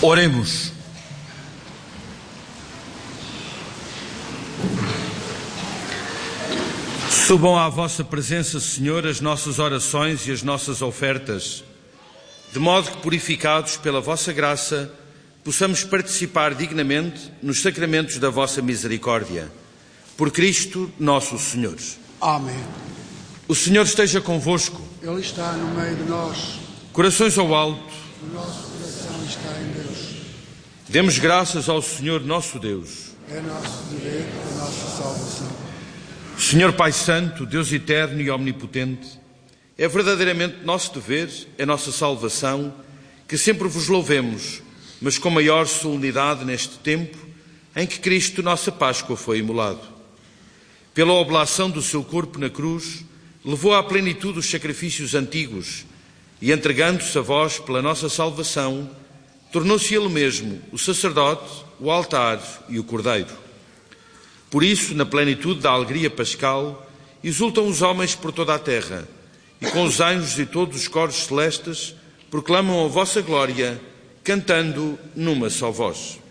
Oremos. Subam à vossa presença, Senhor, as nossas orações e as nossas ofertas, de modo que, purificados pela vossa graça, possamos participar dignamente nos sacramentos da vossa misericórdia. Por Cristo nosso Senhor. Amém. O Senhor esteja convosco. Ele está no meio de nós. Corações ao alto. O nosso coração está em Deus. Demos graças ao Senhor nosso Deus. É nosso dever, a nossa salvação. Senhor Pai Santo, Deus eterno e omnipotente, é verdadeiramente nosso dever, é nossa salvação, que sempre vos louvemos, mas com maior solenidade neste tempo em que Cristo, nossa Páscoa, foi imolado. Pela oblação do seu corpo na cruz, levou à plenitude os sacrifícios antigos e, entregando-se a vós pela nossa salvação, tornou-se ele mesmo o sacerdote, o altar e o cordeiro. Por isso, na plenitude da alegria pascal, exultam os homens por toda a terra, e com os anjos e todos os coros celestes proclamam a vossa glória, cantando numa só voz.